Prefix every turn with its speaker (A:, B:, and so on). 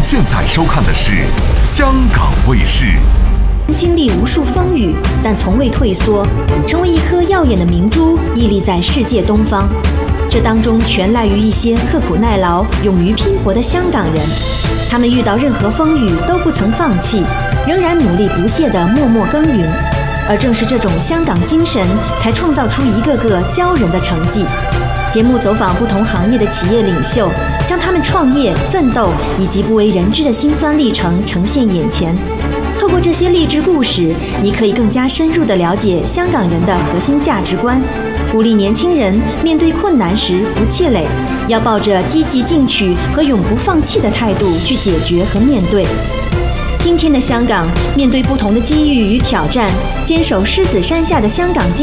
A: 现在收看的是香港卫视。
B: 经历无数风雨，但从未退缩，成为一颗耀眼的明珠，屹立在世界东方。这当中全赖于一些刻苦耐劳、勇于拼搏的香港人。他们遇到任何风雨都不曾放弃，仍然努力不懈地默默耕耘。而正是这种香港精神，才创造出一个个骄人的成绩。节目走访不同行业的企业领袖，将他们创业、奋斗以及不为人知的辛酸历程呈现眼前。透过这些励志故事，你可以更加深入地了解香港人的核心价值观，鼓励年轻人面对困难时不气馁，要抱着积极进取和永不放弃的态度去解决和面对。今天的香港，面对不同的机遇与挑战，坚守狮子山下的香港精